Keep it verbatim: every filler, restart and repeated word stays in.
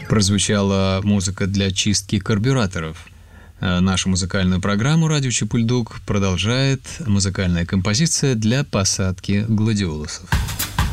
Прозвучала музыка для чистки карбюраторов. Нашу музыкальную программу «Радио Чепульдук» продолжает музыкальная композиция для посадки гладиолусов.